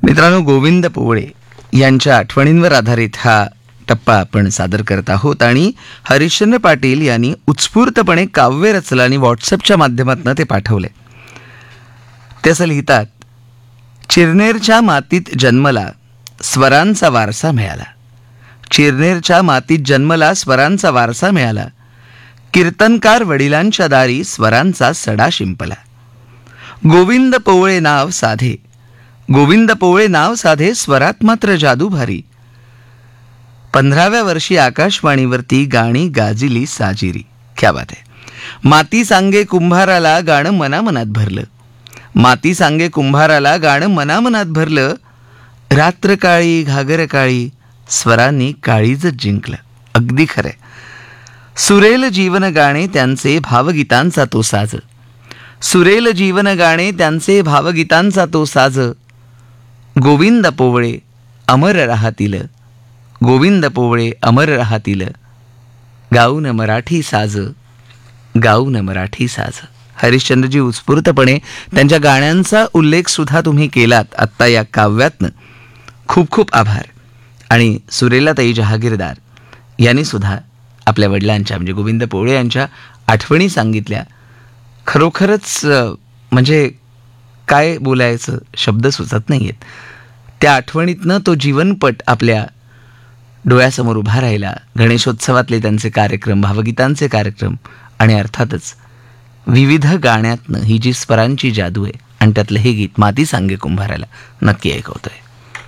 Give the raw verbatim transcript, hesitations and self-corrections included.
मित्रांनो, गोविंद पोवळे यांच्या आठवणींवर आधारित हा टप्पा आपण सादर करत आहोत आणि हरिश्चंद्र पाटील यांनी उत्स्फूर्तपणे काव्य रचलं आणि व्हॉट्सअपच्या माध्यमातून ते पाठवले. ते असं लिहितात, चिरनेरच्या मातीत जन्मला स्वरांचा वारसा मिळाला. चिरनेरच्या मातीत जन्मला स्वरांचा वारसा मिळाला. कीर्तनकार वडिलांच्या दारी स्वरांचा सडा शिंपला. गोविंद पोवळे नाव साधे, गोविंद पोवळे नाव साधे, स्वरात मात्र जादू भारी. पंधराव्या वर्षी आकाशवाणीवरती गाणी गाजिली साजिरी. क्या बात आहे. माती सांगे कुंभाराला गाणं मनामनात भरलं. माती सांगे कुंभाराला गाणं मनामनात भरलं. रात्र काळी घागर काळी स्वरांनी काळीजच जिंकलं. अगदी खरंय. सुरेल जीवन गाणे त्यांचे भावगीतांचा तो साज. सुरेल जीवन गाणे त्यांचे भावगीतांचा तो साज. गोविंद पोवळे अमर राहतील, गोविंद पोवळे अमर राहतील. गाऊन मराठी साज, गाऊन मराठी साज. हरिश्चंद्रजी उत्स्फूर्तपणे त्यांच्या गाण्यांचा उल्लेख सुद्धा तुम्ही केलात आत्ता या काव्यातनं. खूप खूप आभार. आणि सुरेलाताई जहागीरदार यांनी सुद्धा आपल्या वडिलांच्या म्हणजे गोविंद पोवळे यांच्या आठवणी सांगितल्या. खरोखरच म्हणजे काय बोलायचं, शब्द सुचत नाही आहेत. त्या आठवणीतनं तो जीवनपट आपल्या डोळ्यासमोर उभा राहिला. गणेशोत्सवातले त्यांचे कार्यक्रम, भावगीतांचे कार्यक्रम आणि अर्थातच विविध गाण्यातनं ही जी स्वरांची जादू आहे आणि त्यातलं हे गीत माती सांगे कुंभाराला नक्की ऐकवतोय.